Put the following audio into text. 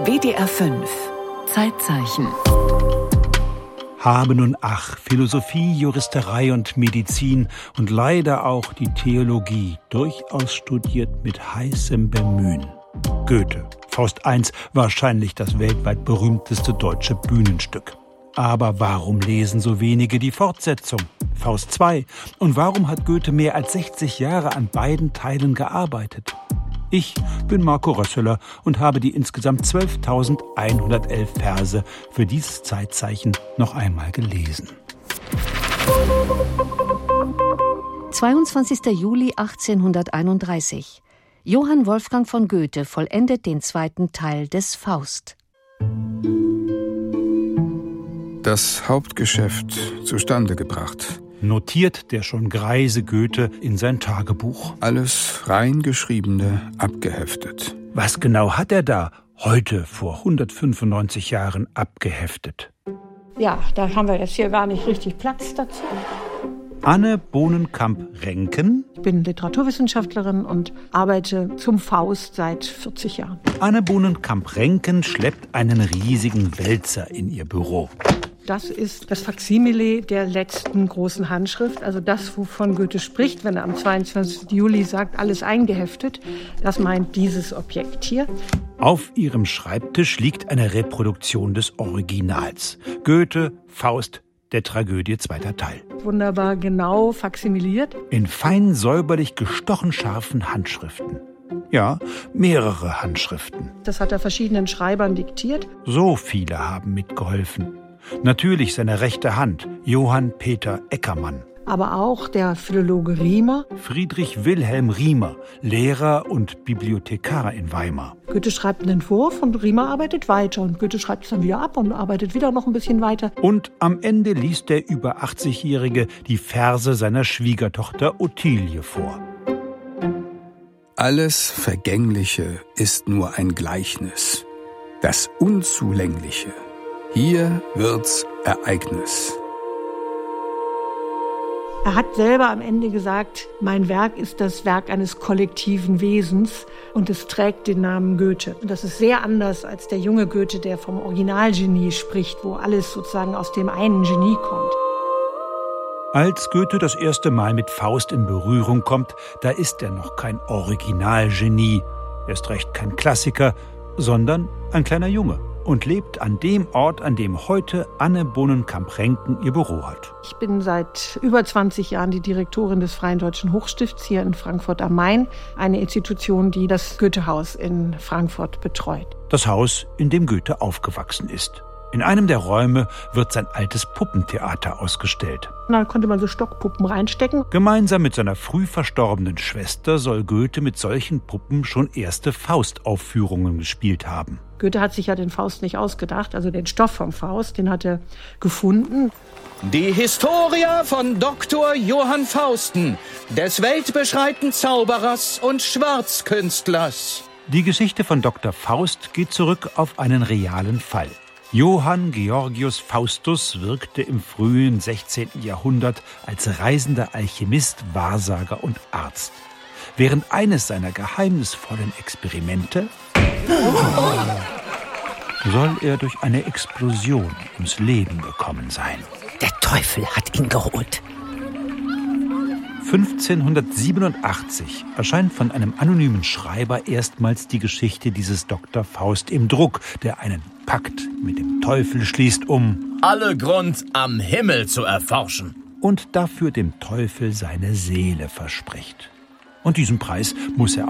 WDR 5 Zeitzeichen. Haben und Ach, Philosophie, Juristerei und Medizin und leider auch die Theologie, durchaus studiert mit heißem Bemühen. Goethe, Faust I, wahrscheinlich das weltweit berühmteste deutsche Bühnenstück. Aber warum lesen so wenige die Fortsetzung? Faust II. Und warum hat Goethe mehr als 60 Jahre an beiden Teilen gearbeitet? Ich bin Marco Rösseler und habe die insgesamt 12.111 Verse für dieses Zeitzeichen noch einmal gelesen. 22. Juli 1831. Johann Wolfgang von Goethe vollendet den zweiten Teil des Faust. Das Hauptgeschäft zustande gebracht. Notiert der schon greise Goethe in sein Tagebuch. Alles reingeschriebene abgeheftet. Was genau hat er da heute vor 195 Jahren abgeheftet? Ja, da haben wir jetzt hier gar nicht richtig Platz dazu. Anne Bohnenkamp-Renken. Ich bin Literaturwissenschaftlerin und arbeite zum Faust seit 40 Jahren. Anne Bohnenkamp-Renken schleppt einen riesigen Wälzer in ihr Büro. Das ist das Faksimile der letzten großen Handschrift, also das, wovon Goethe spricht, wenn er am 22. Juli sagt, alles eingeheftet. Das meint dieses Objekt hier. Auf ihrem Schreibtisch liegt eine Reproduktion des Originals. Goethe, Faust, der Tragödie, zweiter Teil. Wunderbar genau faksimiliert. In fein säuberlich gestochen scharfen Handschriften. Ja, mehrere Handschriften. Das hat er verschiedenen Schreibern diktiert. So viele haben mitgeholfen. Natürlich seine rechte Hand, Johann Peter Eckermann. Aber auch der Philologe Riemer. Friedrich Wilhelm Riemer, Lehrer und Bibliothekar in Weimar. Goethe schreibt einen Entwurf und Riemer arbeitet weiter. Und Goethe schreibt es dann wieder ab und arbeitet wieder noch ein bisschen weiter. Und am Ende liest der über 80-Jährige die Verse seiner Schwiegertochter Ottilie vor. Alles Vergängliche ist nur ein Gleichnis. Das Unzulängliche. Hier wird's Ereignis. Er hat selber am Ende gesagt, mein Werk ist das Werk eines kollektiven Wesens und es trägt den Namen Goethe. Und das ist sehr anders als der junge Goethe, der vom Originalgenie spricht, wo alles sozusagen aus dem einen Genie kommt. Als Goethe das erste Mal mit Faust in Berührung kommt, da ist er noch kein Originalgenie, erst recht kein Klassiker, sondern ein kleiner Junge. Und lebt an dem Ort, an dem heute Anne Bohnenkamp-Renken ihr Büro hat. Ich bin seit über 20 Jahren die Direktorin des Freien Deutschen Hochstifts hier in Frankfurt am Main, eine Institution, die das Goethehaus in Frankfurt betreut. Das Haus, in dem Goethe aufgewachsen ist. In einem der Räume wird sein altes Puppentheater ausgestellt. Da konnte man so Stockpuppen reinstecken. Gemeinsam mit seiner früh verstorbenen Schwester soll Goethe mit solchen Puppen schon erste Faustaufführungen gespielt haben. Goethe hat sich ja den Faust nicht ausgedacht, also den Stoff vom Faust, den hat er gefunden. Die Historia von Dr. Johann Fausten, des weltbeschreitenden Zauberers und Schwarzkünstlers. Die Geschichte von Dr. Faust geht zurück auf einen realen Fall. Johann Georgius Faustus wirkte im frühen 16. Jahrhundert als reisender Alchemist, Wahrsager und Arzt. Während eines seiner geheimnisvollen Experimente soll er durch eine Explosion ums Leben gekommen sein. Der Teufel hat ihn geholt. 1587 erscheint von einem anonymen Schreiber erstmals die Geschichte dieses Dr. Faust im Druck, der einen Pakt mit dem Teufel schließt, um alle Grund am Himmel zu erforschen. Und dafür dem Teufel seine Seele verspricht. Und diesen Preis muss er